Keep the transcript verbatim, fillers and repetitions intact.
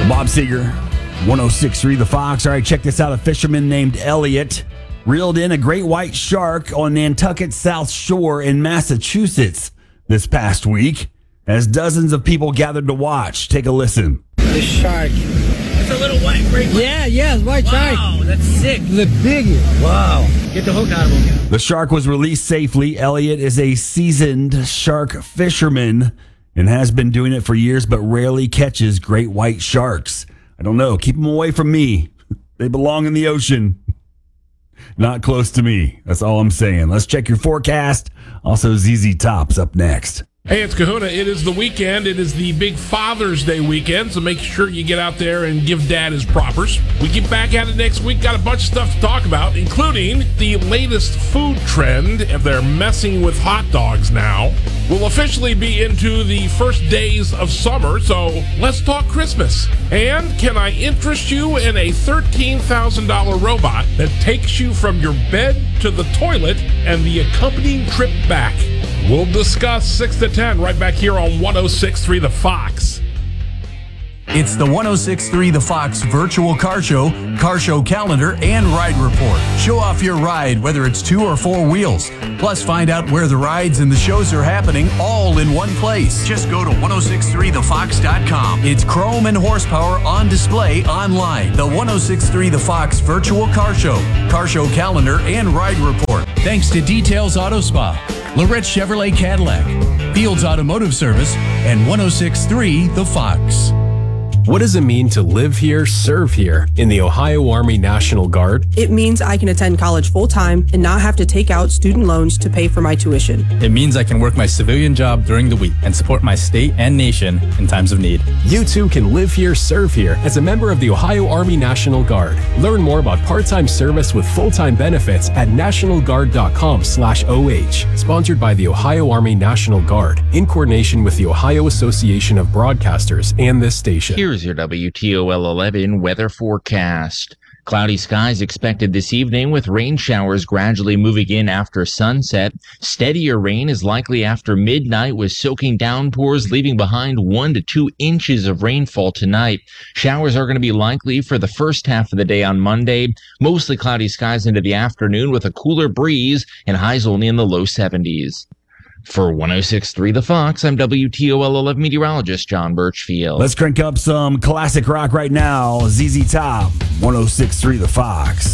Bob Seger, one oh six point three The Fox. All right, check this out. A fisherman named Elliot reeled in a great white shark on Nantucket's South Shore in Massachusetts this past week as dozens of people gathered to watch. Take a listen. The shark. It's a little white, great white. Yeah, yeah, it's white shark. Wow, that's sick. The biggest. Wow. Get the hook out of him. The shark was released safely. Elliot is a seasoned shark fisherman and has been doing it for years, but rarely catches great white sharks. I don't know. Keep them away from me. They belong in the ocean. Not close to me. That's all I'm saying. Let's check your forecast. Also, Z Z Top's up next. Hey, it's Kahuna. It is the weekend. It is the big Father's Day weekend, so make sure you get out there and give Dad his propers. We get back at it next week. Got a bunch of stuff to talk about, including the latest food trend. If they're messing with hot dogs now, we'll officially be into the first days of summer, so let's talk Christmas. And can I interest you in a thirteen thousand dollars robot that takes you from your bed to the toilet and the accompanying trip back? We'll discuss six to ten right back here on one oh six point three The Fox. It's the one oh six point three The Fox virtual car show, car show calendar, and ride report. Show off your ride, whether it's two or four wheels. Plus, find out where the rides and the shows are happening all in one place. Just go to ten sixty-three the fox dot com. It's chrome and horsepower on display online. The one oh six point three The Fox virtual car show, car show calendar, and ride report. Thanks to Details Auto Spa, Lorette Chevrolet Cadillac, Fields Automotive Service, and one oh six point three The Fox. What does it mean to live here, serve here in the Ohio Army National Guard? It means I can attend college full-time and not have to take out student loans to pay for my tuition. It means I can work my civilian job during the week and support my state and nation in times of need. You too can live here, serve here as a member of the Ohio Army National Guard. Learn more about part-time service with full-time benefits at national guard dot com slash O H. Sponsored by the Ohio Army National Guard in coordination with the Ohio Association of Broadcasters and this station. Here's your W T O L eleven weather forecast. Cloudy skies expected this evening with rain showers gradually moving in after sunset. Steadier rain is likely after midnight with soaking downpours leaving behind one to two inches of rainfall tonight. Showers are going to be likely for the first half of the day on Monday. Mostly cloudy skies into the afternoon with a cooler breeze and highs only in the low seventies. For one oh six point three The Fox, I'm W T O L eleven meteorologist John Birchfield. Let's crank up some classic rock right now. Z Z Top, one oh six point three The Fox.